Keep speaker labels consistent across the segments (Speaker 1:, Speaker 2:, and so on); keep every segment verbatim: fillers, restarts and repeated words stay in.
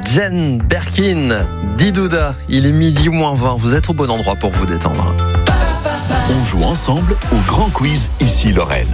Speaker 1: Jane Birkin, Didouda, il est midi moins vingt, vous êtes au bon endroit pour vous détendre.
Speaker 2: On joue ensemble au Grand Quiz, ici Lorraine.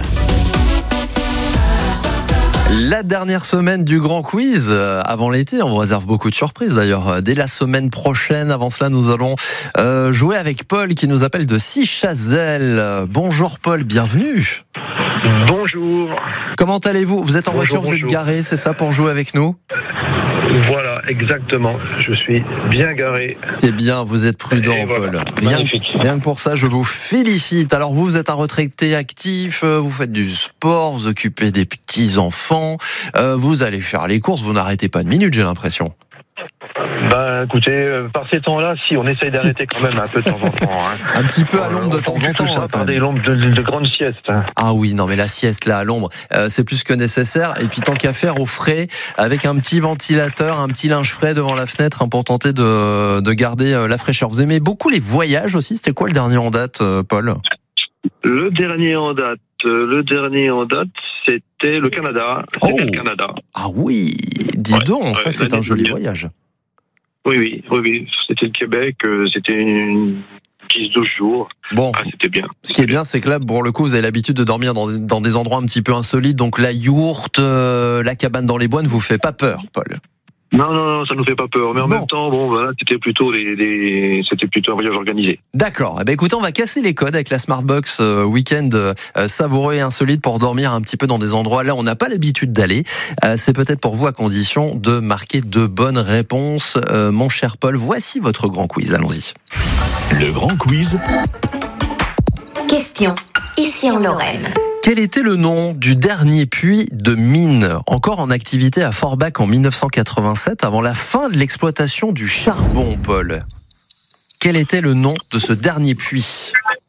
Speaker 1: La dernière semaine du Grand Quiz, avant l'été, on vous réserve beaucoup de surprises d'ailleurs. Dès la semaine prochaine, avant cela, nous allons euh, jouer avec Paul qui nous appelle de Sichazel. Bonjour Paul, bienvenue.
Speaker 3: Bonjour.
Speaker 1: Comment allez-vous ? Vous êtes en
Speaker 3: bonjour,
Speaker 1: voiture, vous
Speaker 3: bonjour.
Speaker 1: êtes garé, c'est ça, pour jouer avec nous ?
Speaker 3: Voilà, exactement. Je suis bien garé.
Speaker 1: C'est bien, vous êtes prudent,
Speaker 3: Et
Speaker 1: Paul.
Speaker 3: voilà.
Speaker 1: Rien,
Speaker 3: Magnifique.
Speaker 1: rien que pour ça, je vous félicite. Alors vous, vous êtes un retraité actif, vous faites du sport, vous occupez des petits-enfants, euh, vous allez faire les courses, vous n'arrêtez pas de minute, j'ai l'impression.
Speaker 3: Ben, écoutez, euh, par ces temps-là, si, on essaye d'arrêter quand même un peu de temps en temps. Hein.
Speaker 1: Un petit peu à l'ombre de
Speaker 3: On
Speaker 1: temps en
Speaker 3: conclut
Speaker 1: temps.
Speaker 3: tout ça
Speaker 1: hein, quand
Speaker 3: par
Speaker 1: même.
Speaker 3: des lombres de, de grandes siestes. Hein.
Speaker 1: Ah oui, non mais la sieste là à l'ombre, euh, c'est plus que nécessaire. Et puis tant qu'à faire au frais, avec un petit ventilateur, un petit linge frais devant la fenêtre hein, pour tenter de, de garder euh, la fraîcheur. Vous aimez beaucoup les voyages aussi ? C'était quoi le dernier en date, euh, Paul ?
Speaker 3: Le dernier en date, euh, le dernier en date, c'était le Canada. C'était
Speaker 1: Oh.
Speaker 3: le Canada.
Speaker 1: Ah oui, dis
Speaker 3: Ouais,
Speaker 1: donc,
Speaker 3: ouais,
Speaker 1: ça c'est
Speaker 3: l'année
Speaker 1: un joli
Speaker 3: dernière.
Speaker 1: voyage.
Speaker 3: Oui, oui, oui, oui. C'était le Québec. euh, C'était une dix douze jours.
Speaker 1: Bon,
Speaker 3: Ah, c'était bien.
Speaker 1: ce qui est bien, c'est que là, pour le coup, vous avez l'habitude de dormir dans des, dans des endroits un petit peu insolites. Donc la yourte, euh, la cabane dans les bois ne vous fait pas peur, Paul.
Speaker 3: Non, non, non, ça nous fait pas peur. Mais en
Speaker 1: Bon.
Speaker 3: même temps, bon, voilà, c'était plutôt des, des, c'était plutôt un voyage organisé.
Speaker 1: D'accord. Eh ben, écoutez, on va casser les codes avec la Smartbox euh, Week-end euh, savoureux et insolite pour dormir un petit peu dans des endroits là où on n'a pas l'habitude d'aller. Euh, c'est peut-être pour vous à condition de marquer de bonnes réponses. Euh, mon cher Paul, voici votre grand quiz. Allons-y.
Speaker 2: Le Grand Quiz,
Speaker 4: Question, ici en Lorraine.
Speaker 1: Quel était le nom du dernier puits de mine encore en activité à Forbach en dix-neuf cent quatre-vingt-sept avant la fin de l'exploitation du charbon, Paul ? Quel était le nom de ce dernier puits ?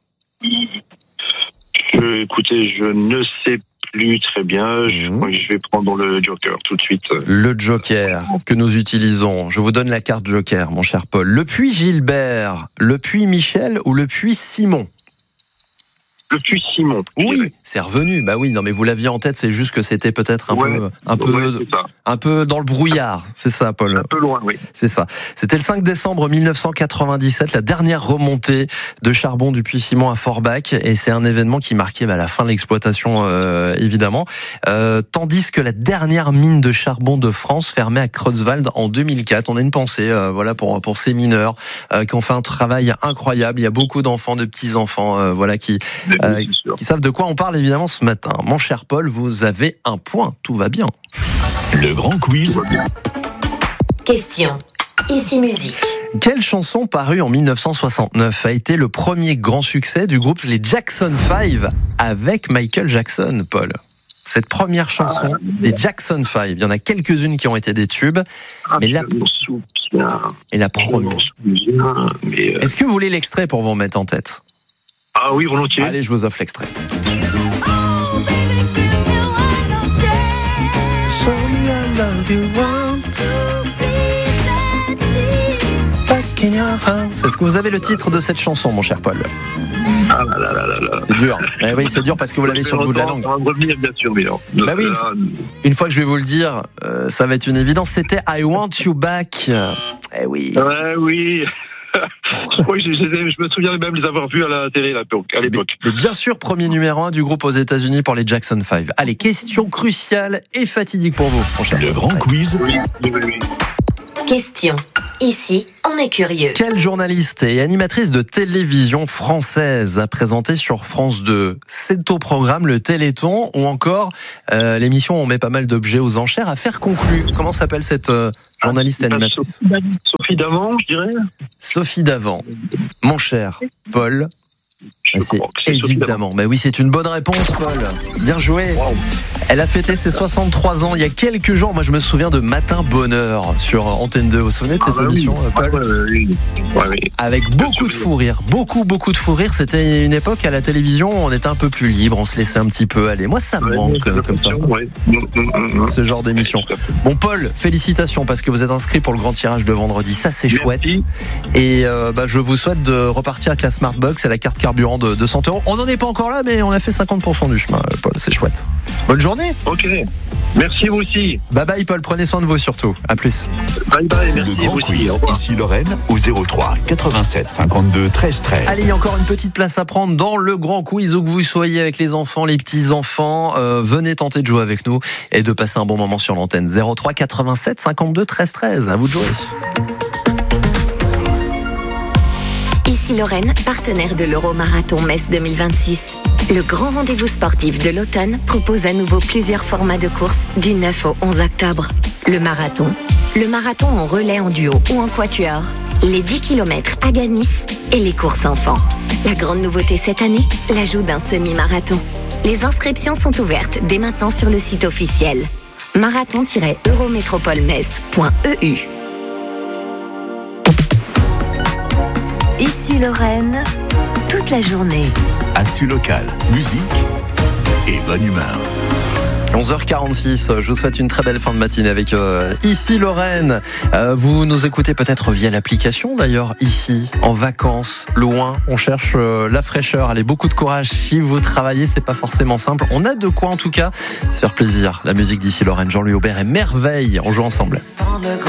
Speaker 3: Je, écoutez, je ne sais plus très bien. Je,
Speaker 1: Mmh.
Speaker 3: crois que je vais prendre le Joker tout de suite.
Speaker 1: Le Joker que nous utilisons. Je vous donne la carte Joker, mon cher Paul. Le puits Gilbert, le puits Michel ou le puits Simon ?
Speaker 3: Le puits Simon. je
Speaker 1: Oui,
Speaker 3: dirais.
Speaker 1: c'est revenu. Bah oui, non mais vous l'aviez en tête, c'est juste que c'était peut-être un
Speaker 3: Ouais.
Speaker 1: peu un peu
Speaker 3: Ouais, c'est ça.
Speaker 1: un peu dans le brouillard, c'est ça Paul.
Speaker 3: Un peu loin, oui.
Speaker 1: C'est ça. C'était le cinq décembre dix-neuf cent quatre-vingt-dix-sept, la dernière remontée de charbon du puits Simon à Forbach, et c'est un événement qui marquait bah, la fin de l'exploitation, euh, évidemment. Euh, tandis que la dernière mine de charbon de France fermait à Creutzwald en deux mille quatre. On a une pensée, euh, voilà, pour pour ces mineurs euh, qui ont fait un travail incroyable. Il y a beaucoup d'enfants, de petits enfants, euh, voilà, qui
Speaker 3: Mais
Speaker 1: Euh,
Speaker 3: oui, c'est sûr.
Speaker 1: qui savent de quoi on parle évidemment ce matin. Mon cher Paul, vous avez un point. Tout va bien.
Speaker 2: le Grand Quiz,
Speaker 4: Question, ici musique.
Speaker 1: Quelle chanson parue en dix-neuf cent soixante-neuf a été le premier grand succès du groupe les Jackson five avec Michael Jackson, Paul ? Cette première chanson des Jackson five, il y en a quelques-unes qui ont été des tubes,
Speaker 3: Ah,
Speaker 1: mais la-
Speaker 3: je m'en souviens.
Speaker 1: et la
Speaker 3: Je m'en
Speaker 1: première.
Speaker 3: souviens, mais, euh,
Speaker 1: Est-ce que vous voulez l'extrait pour vous remettre en tête ?
Speaker 3: Ah oui, volontiers.
Speaker 1: Allez, je vous offre l'extrait. Est-ce que vous avez le titre de cette chanson, mon cher Paul ?
Speaker 3: Ah là là là là là.
Speaker 1: C'est dur. Eh oui, c'est dur parce que vous l'avez sur le bout de la langue.
Speaker 3: Ça va me revenir, bien sûr, mais non.
Speaker 1: Bah oui,
Speaker 3: Là,
Speaker 1: Une fois que je vais vous le dire, euh, ça va être une évidence. C'était I Want You Back. Eh oui.
Speaker 3: Ouais, oui. Oui, je, je- je me souviens même les avoir vus à la télé là, donc, à
Speaker 1: Mais,
Speaker 3: l'époque.
Speaker 1: mais bien sûr, premier numéro un du groupe aux États-Unis pour les Jackson five. Allez, question cruciale et fatidique pour vous, mon cher
Speaker 2: le
Speaker 1: Paul.
Speaker 2: Grand Quiz,
Speaker 3: Oui, oui, oui, oui.
Speaker 4: Question, ici on est curieux.
Speaker 1: Quelle journaliste et animatrice de télévision française a présenté sur France deux c'est au programme le Téléthon ou encore euh, l'émission où on met pas mal d'objets aux enchères à faire conclure. Comment s'appelle cette euh, journaliste et animatrice ?
Speaker 3: Sophie Davant, je dirais.
Speaker 1: Sophie Davant. Mon cher Paul.
Speaker 3: Je
Speaker 1: C'est
Speaker 3: crois que c'est Sophie
Speaker 1: évidemment. Mais oui, c'est une bonne réponse, Paul. Bien joué.
Speaker 3: Davant. Wow.
Speaker 1: Elle a fêté ses soixante-trois ans il y a quelques jours. Moi, je me souviens de Matin Bonheur sur Antenne deux. Vous vous souvenez de cette
Speaker 3: Ah bah
Speaker 1: émission,
Speaker 3: oui.
Speaker 1: Paul ?
Speaker 3: Ouais, ouais, oui. Ouais, oui.
Speaker 1: Avec beaucoup de fou rire, beaucoup, beaucoup de fou rire. C'était une époque à la télévision où on était un peu plus libre, on se laissait un petit peu aller. Moi, ça me
Speaker 3: Ouais,
Speaker 1: manque
Speaker 3: j'ai
Speaker 1: euh, comme ça,
Speaker 3: l'impression, ouais. Mm, mm, mm.
Speaker 1: ce genre d'émission.
Speaker 3: Tout à fait.
Speaker 1: Bon, Paul, félicitations parce que vous êtes inscrit pour le grand tirage de vendredi. Ça, c'est
Speaker 3: Merci.
Speaker 1: chouette. Et euh, bah, je vous souhaite de repartir avec la Smartbox et la carte carburant équivalent de, de cent euros. On n'en est pas encore là, mais on a fait cinquante pour cent du chemin, Paul. C'est chouette. Bonne journée.
Speaker 3: Ok. Merci vous aussi.
Speaker 1: Bye bye, Paul. Prenez soin de vous surtout. À plus.
Speaker 3: Bye bye. Merci
Speaker 2: Le grand
Speaker 3: vous aussi.
Speaker 2: quiz,
Speaker 3: Au revoir.
Speaker 2: ici Lorraine, au zéro trois quatre-vingt-sept cinquante-deux treize treize.
Speaker 1: Allez, il y a encore une petite place à prendre dans le grand quiz, où que vous soyez avec les enfants, les petits-enfants. Euh, venez tenter de jouer avec nous et de passer un bon moment sur l'antenne. zéro trois quatre-vingt-sept cinquante-deux treize treize. À vous de jouer.
Speaker 4: Ici Lorraine, partenaire de l'Euro-Marathon Metz deux mille vingt-six. Le grand rendez-vous sportif de l'automne propose à nouveau plusieurs formats de courses du neuf au onze octobre. Le marathon, le marathon en relais en duo ou en quatuor, les dix kilomètres à Ganis et les courses enfants. La grande nouveauté cette année, l'ajout d'un semi-marathon. Les inscriptions sont ouvertes dès maintenant sur le site officiel marathon tiret eurométropole metz point e u. Ici Lorraine, toute la journée.
Speaker 2: Actu local, musique et bonne humeur.
Speaker 1: onze heures quarante-six, je vous souhaite une très belle fin de matinée avec euh, Ici Lorraine. Euh, vous nous écoutez peut-être via l'application d'ailleurs, ici, en vacances, loin. On cherche euh, la fraîcheur. Allez, beaucoup de courage. Si vous travaillez, c'est pas forcément simple. On a de quoi en tout cas se faire plaisir. La musique d'Ici Lorraine, Jean-Louis Aubert et Merveille. On joue ensemble.